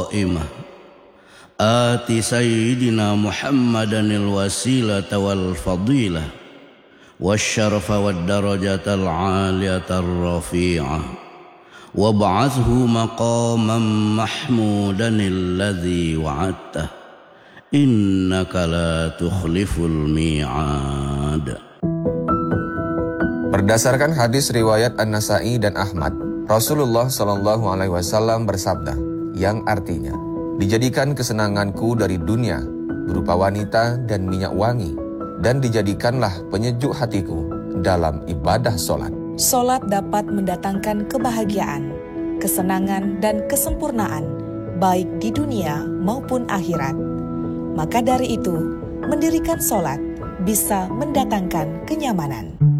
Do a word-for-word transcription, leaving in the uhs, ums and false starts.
القائمة آت سيدنا محمدا الوسيلة والفضيلة والشرف والدرجة العالية الرفيعة وابعثه مقاما محمودا الذي وعدته إنك لا تخلف الميعاد. Berdasarkan hadis riwayat An-Nasa'i dan Ahmad, Rasulullah Shallallahu Alaihi Wasallam bersabda, yang artinya, dijadikan kesenanganku dari dunia berupa wanita dan minyak wangi, dan dijadikanlah penyejuk hatiku dalam ibadah solat. Solat dapat mendatangkan kebahagiaan, kesenangan, dan kesempurnaan, baik di dunia maupun akhirat. Maka dari itu, mendirikan solat bisa mendatangkan kenyamanan.